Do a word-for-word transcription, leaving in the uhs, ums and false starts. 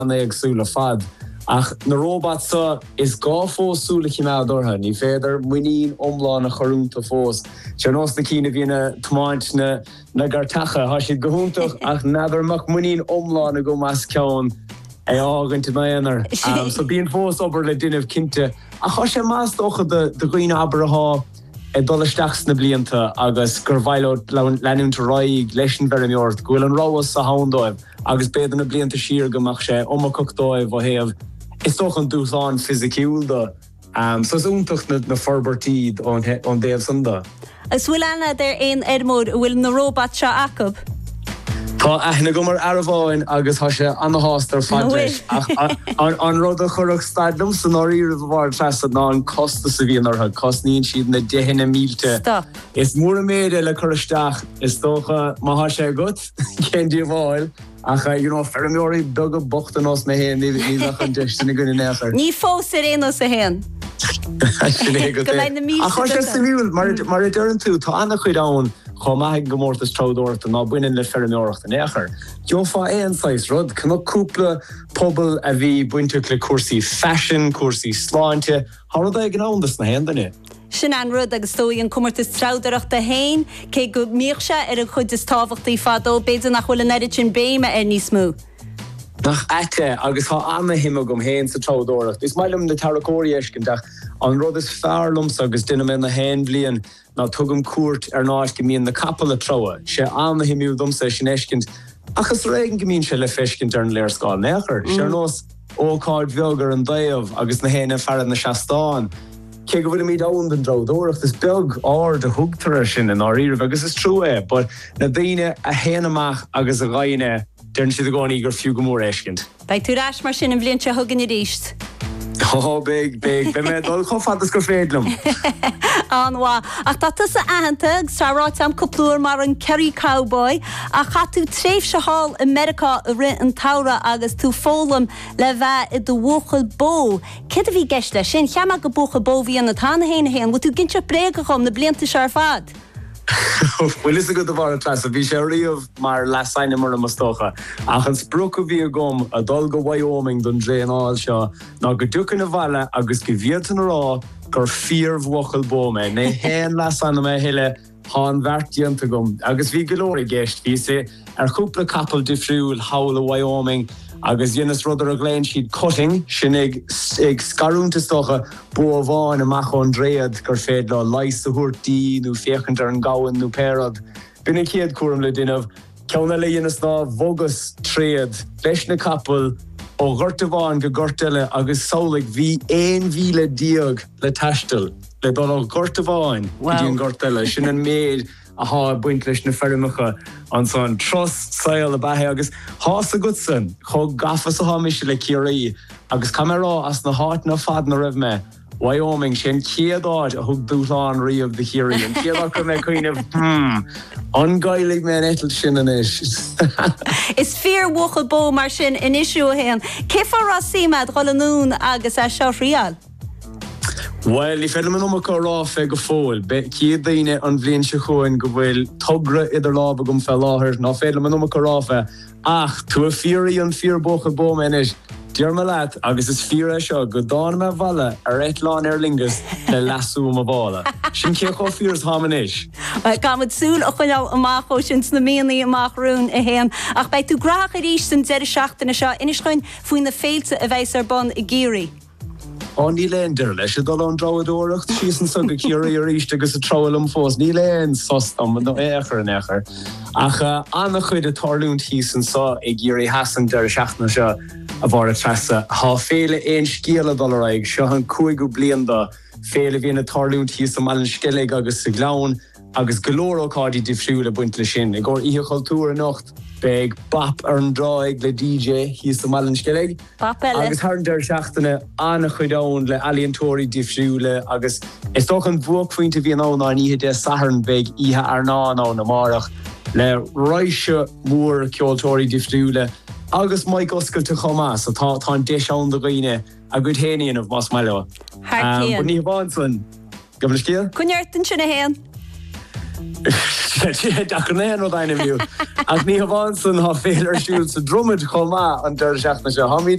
ag súla fad. Ach na robot sa is gá fós súla cíná dortha, ní féidir muoín omláin na chorúnta fós. Se nás na cína bhína tomáint na, na gartacha, ha siad gohúntaach ach nadidir mach muoín omláin na go más ceann é ágan te mayanar. Um, so bíon fós obair le duineh cinnte. A cha sé más dócha de, de ghoine abrathá e dolisteachs na blianta agus gur bhaile leanúnta roiig leis an verimiort, gohfuil an ráhas sa hándóibh, agus béad na blianta siar gomach sé omachchdóibh ó héamh. Is toch an dúsán fysiciúil da. Um, so is úntacht na, na forbartíd on, on déobh sanda. Is bhfuil anna der ein edmód bhfuil na robot seo acab? Tá aithna go mar arabháin agus tá sé an hástar fadleis. An rud a churach stadlum san áír a bhhar tresad ná an costa sa bhíon ortha, cosníonn siad na dehinna mílte. Stop. Is mór a méide le churisteach, is tócha má há sé gut, cén dí bháil, ach, you know, fermiori dug a bochtan os na hen, ní ach an deistin na gynnu nechar. Ní fós ar ein os a hen. Gyda'n y mis. Ach, oes ys yw, mae'r ydyn tú, ta anna chwyd awn, cho maig gymorth ys trawd o'r na bwynin le fermiorach na nechar. Dio fa ein sais rod, cynno cwpla pobl a fi bwyntio cle cwrsi fashion, cwrsi slante, ha rod eich gnawn dys na hen dyn ni? Sin an rud agus tóí an cumartas traudarach a hain, cé go míocha ar a chud is tábhachtaí fadó, beidir nach bhfuil an edit sin béime ar níos mú. Nach ete, agus ha anna himma gom hain sa traudarach. Is mailum na taracóri eiscintach, an rud is fearlums agus dinam in na hain blian, na tugum cuairt ar náis gymíon na capal a traua, sé anna himiú dumsa sin eiscint, achas reigen gymíon sé le feiscint ar an leir scáil nechar, sé nos ócáid bheogar an daobh agus na hain a farad na seastáin. Ke go bhfuil míad ón den drodóireacht is beag ár de thugtar sin an áíirh agus is trú é, but na daoine a héanamach agus a ghaine dearn siad a gánaí gur fiú go mór éiscint. Bei tú ráis mar sin an bhlion se thugan i ríist. Oh, big, big. Be me dul cho fadas go féadlam. Anwa. Ach tá tusa ahananta, sa ráit am cwplúr mar an Kerry Cowboy, a cha tú tréif se hall America a rin an taura agus tú fólam le bheith i do bhuachal bó. Cid a bhí geist le sin, cheama go bhuachal bó bhí an na tána héna héan, bú tú ginse bréga chum na blianta se ar fad? Well, is a good bhar tras, a bhí sé riamh mar lesaine mar na mastócha. Ach an spruc a bhí a gom a dul go Wyoming don dre an áil seo, ná go dúcan a bhaile agus go bhíaltan a rá gur fíor bhuachal bó me. Né hen lesaine me heile hán bhartianta gom. Agus bhí golóir geist, bhí sé ar chúpla capal difriúil hawl a Wyoming, agus dhéanas rudar a gléin siad cutting, sin ag, ag scarúnta stocha bó a bháin amach an dréad gur féad le lais a thuirtí, nó féchant ar an gáin nó pérad. Bina céad cuaram le duineh, ceanna le dhéanas ná bógus tréad, leis na capal ó ghirta bháin go ghirteile agus saolag bhí éon mhíle díog le taistil, le dul ó ghirta bháin go dtí an ghirteile, sin an méid a há buint leis na fermicha an son tros saoil a bathe agus hás a gutsan, cho gafas a hámise le ciarí agus camerá as na háit na fad na rih me, Wyoming sin ciadáid a thug dúsán riamh de chiarí, an ciadáid go me cuioineh, hmm, angailig me an etil sin an is. Is fear bhuachal bó mar sin in isisiú a héan. Céif ar rá síimead rolanún agus a seo rial? Well, if I'm not going to rá go fóil, be ciad daoine an bhliain se chuin go bhfuil tugra idir lába gom fel láthir, ná féile man not go ráfa, ach, tú a fíorí an fíor bócha bóm inis, dear me leat, agus is fíor seo go dána me bhalla ar eitláin ar lingus le lasú ma bhála. Sin cí cho fíors haman is. Gamad súl a chuineál amach ó sin na míanaí amach rún a héan, ach bei tú grach a ríis san deidir seachtainna seo, inis chuin faoin na féilte a bheits ar bon i géirí. On ní lein dir leis a dul an dráadóireacht síos an sug a ciarí ar ríist agus a tráilm fós, ní lein sostam an éachar an éachar. Ach anna chuid a tarlúnt hís an sá ag géirí hasan deir seachna seo a bhar a tresa. Há féle éon scéala dul raig, seo an cuaig go blian da, féle bhíon a tarlúnt hís am allan scileig agus sa glán, agus golóir ócáidí difriúil a buint le sin. I ggur ihe cultúr a nocht, beg bap ar an dráig le D J, hís am allan scileig. Bap eile. Agus thar deir seachtainna anna chuidáin le alientóirí difriúile, agus is doch an bhuaicphointe bhí an ána an ihe de saharn beg ihe ar ná ná na marach, le roise mór ceoltóirí difriúile, agus maig oscailte chomá, so tá tá an deis an do ghaoine a good héanaíon of mas maile. Hartíon. But ní bhainsan, go bhfuil scéal? Cuineartan sin a héan? Dachné ó daine bhíú. Ach ní bháin san há féidir siúil sa drumid chomá an deir seachna se.